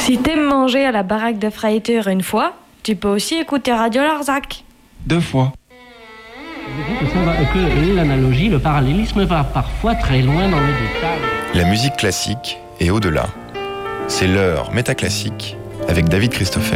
Si t'aimes manger à la baraque de Freiteur une fois, tu peux aussi écouter Radio Larzac. 2 fois. Que l'analogie, le parallélisme va parfois très loin dans les détails. La musique classique est au-delà. C'est l'heure métaclassique avec David Christoffel.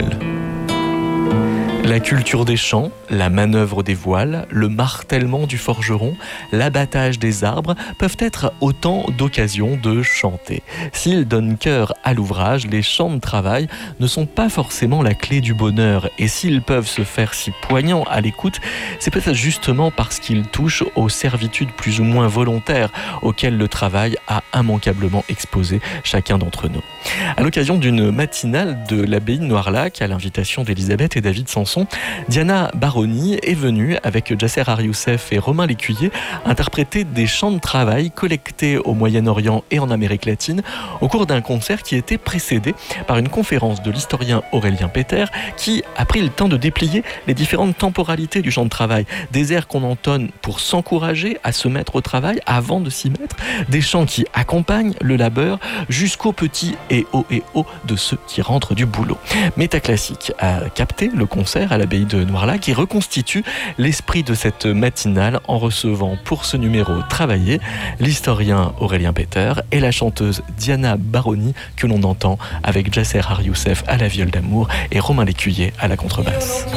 La culture des champs, la manœuvre des voiles, le martèlement du forgeron, l'abattage des arbres peuvent être autant d'occasions de chanter. S'ils donnent cœur à l'ouvrage, les chants de travail ne sont pas forcément la clé du bonheur. Et s'ils peuvent se faire si poignants à l'écoute, c'est peut-être justement parce qu'ils touchent aux servitudes plus ou moins volontaires auxquelles le travail a immanquablement exposé chacun d'entre nous. À l'occasion d'une matinale de l'abbaye de Noirlac, à l'invitation d'Elisabeth et David Sanson, Diana Baroni est venue avec Jasser Har-Youssef et Romain Lécuyer interpréter des chants de travail collectés au Moyen-Orient et en Amérique latine au cours d'un concert qui était précédé par une conférence de l'historien Aurélien Péter qui a pris le temps de déplier les différentes temporalités du chant de travail. Des airs qu'on entonne pour s'encourager à se mettre au travail avant de s'y mettre, des chants qui accompagnent le labeur jusqu'aux petits et hauts de ceux qui rentrent du boulot. Métaclassique a capté le concert à l'abbaye de Noirlac qui reconstitue l'esprit de cette matinale en recevant pour ce numéro travaillé l'historien Aurélien Péter et la chanteuse Diana Baroni que l'on entend avec Jasser Har-Youssef à la viole d'amour et Romain Lécuyer à la contrebasse.